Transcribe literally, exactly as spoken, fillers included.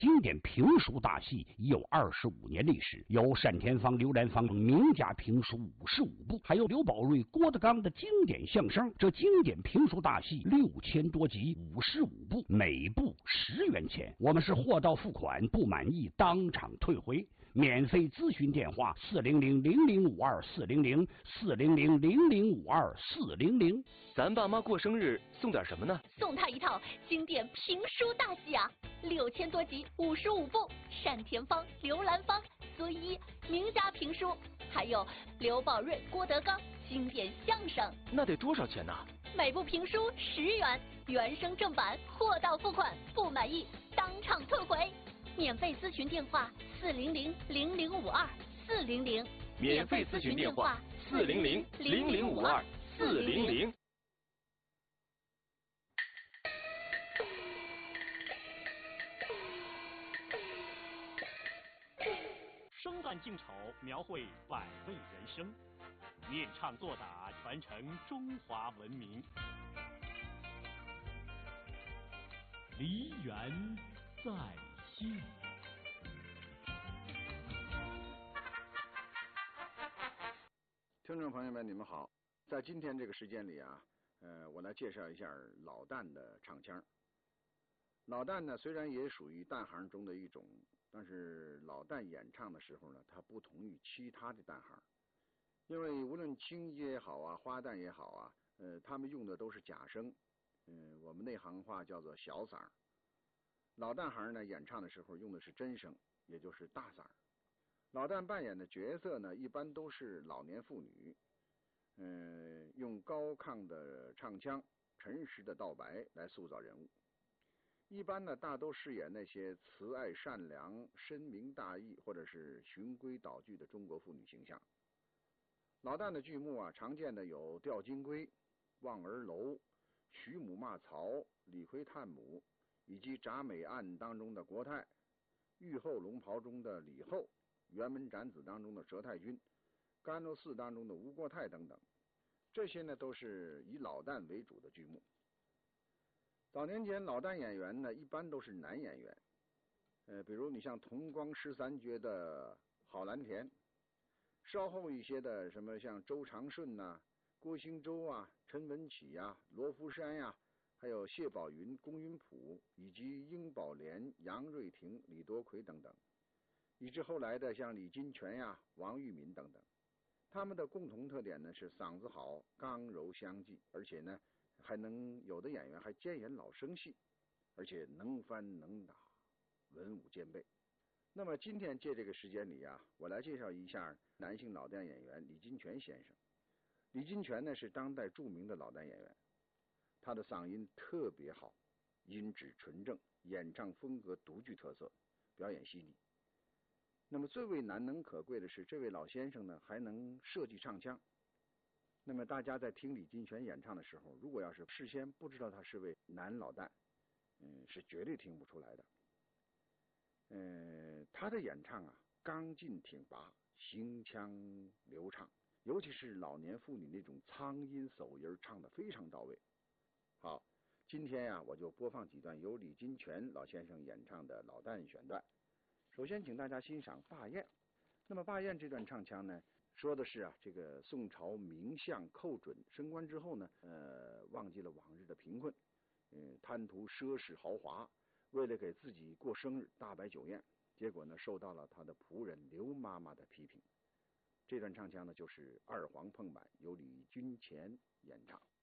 经典评书大戏已有二十五年历史，有单田芳、刘兰芳名家评书五十五部，还有刘宝瑞、郭德纲的经典相声。这经典评书大戏六千多集，五十五部，每部十元钱。我们是货到付款，不满意当场退回。免费咨询电话：四零零零零五二四零零四零零零零五二四零零。 咱爸妈过生日送点什么呢？ 送他一套经典评书大戏啊！六千多集，五十五部，单田芳、刘兰芳、孙一名家评书，还有刘宝瑞、郭德纲经典相声。 那得多少钱呢？ 每部评书十元，原声正版，货到付款，不满意当场退回。免费咨询电话：四零零零零五二四零零。 免费咨询电话：四零零零零五二四零零。 生旦净丑，描绘百味人生，念唱作打，传承中华文明。梨园在线。 听众朋友们，你们好！在今天这个时间里啊，呃，我来介绍一下老旦的唱腔。老旦呢，虽然也属于旦行中的一种，但是老旦演唱的时候呢，它不同于其他的旦行，因为无论青衣也好啊，花旦也好啊，呃，他们用的都是假声，嗯、呃，我们内行话叫做小嗓。老旦行呢，演唱的时候用的是真声，也就是大嗓。老旦扮演的角色呢，一般都是老年妇女，嗯、呃，用高亢的唱腔、沉实的道白来塑造人物。一般呢，大都饰演那些慈爱善良、深明大义或者是循规蹈矩的中国妇女形象。老旦的剧目啊，常见的有《吊金龟》、《望儿楼》、《徐母骂曹》、《李逵探母》，以及《铡美案》当中的国泰、《玉后龙袍》中的李后、《辕门斩子》当中的佘太君、《甘露寺》当中的吴国泰等等。这些呢，都是以老旦为主的剧目。早年间，老旦演员呢，一般都是男演员，呃，比如你像同光十三绝的郝蓝田，稍后一些的什么像周长顺呐、啊、郭兴洲啊、陈文启呀、啊、罗浮山呀、啊，还有谢宝云、龚云普，以及英宝莲、杨瑞婷、李多奎等等，以至后来的像李金泉呀、啊、王玉敏等等，他们的共同特点呢是嗓子好，刚柔相济，而且呢。还能有的演员还兼演老生戏，而且能翻能打，文武兼备。那么今天借这个时间里啊，我来介绍一下男性老旦演员李金泉先生。李金泉呢是当代著名的老旦演员，他的嗓音特别好，音质纯正，演唱风格独具特色，表演细腻。那么最为难能可贵的是，这位老先生呢还能设计唱腔。那么大家在听李金泉演唱的时候，如果要是事先不知道他是位男老旦，嗯，是绝对听不出来的。嗯，他的演唱啊，刚劲挺拔，行腔流畅，尤其是老年妇女那种苍音手音唱得非常到位。好，今天呀、啊，我就播放几段由李金泉老先生演唱的老旦选段。首先，请大家欣赏《霸宴》。那么，《霸宴》这段唱腔呢？说的是啊，这个宋朝名相寇准升官之后呢，呃，忘记了往日的贫困，嗯，贪图奢侈豪华，为了给自己过生日大摆酒宴，结果呢，受到了他的仆人刘妈妈的批评。这段唱腔呢，就是二黄碰板，由李金泉演唱。